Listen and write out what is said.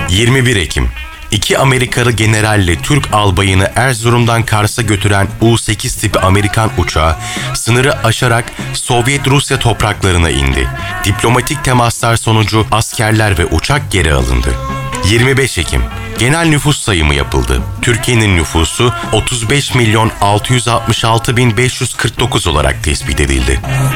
21 Ekim. İki Amerikalı generalle Türk albayını Erzurum'dan Kars'a götüren U-8 tipi Amerikan uçağı sınırı aşarak Sovyet-Rusya topraklarına indi. Diplomatik temaslar sonucu askerler ve uçak geri alındı. 25 Ekim. Genel nüfus sayımı yapıldı. Türkiye'nin nüfusu 35.666.549 olarak tespit edildi.